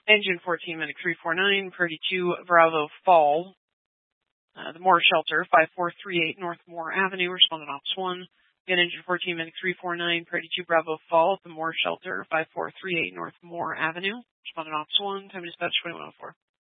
Engine 14, Medic 349, Purdy 2, Bravo Fall. The Moore Shelter, 5438 North Moore Avenue, responded Ops 1. Again, Engine 14, Medic 349, Purdy 2, Bravo Fall, the Moore Shelter, 5438 North Moore Avenue, responded Ops 1. Time dispatch 2104.